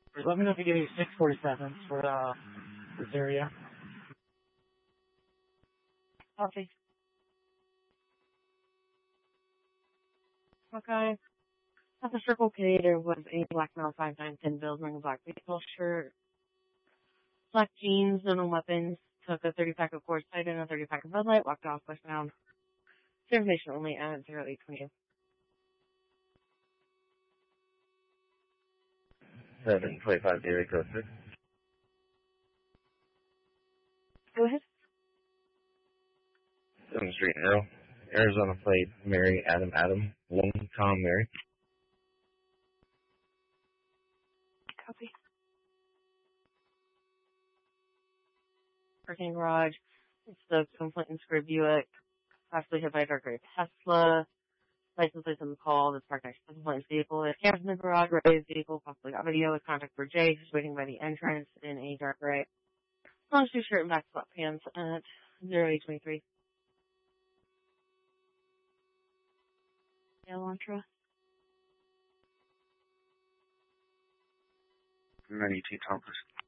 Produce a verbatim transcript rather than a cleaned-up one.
Just let me know if you give me six forty-sevens for uh, this area. Copy. Okay. At the Circle K, there was a black male five nine ten build wearing a black baseball shirt, black jeans, and no weapons. Took a thirty pack of Coors Light and a thirty pack of Bud Light. Walked off westbound. Information only at zero eight twenty. seven twenty-five Daily Coaster. Go ahead. seventh Street Arrow. Arizona plate, Mary, Adam, Adam. one Tom, Mary. Copy. Parking garage. It's the Clinton Square Buick. Possibly hit by a dark gray Tesla. License plate on the call. This parked next to the Clinton's vehicle. It's cameras in the garage. Ray's vehicle. Possibly got video with contact for Jay, who's waiting by the entrance in a dark gray long sleeve shirt and black sweatpants at zero eight twenty-three. Elantra. ninety-two Thompson.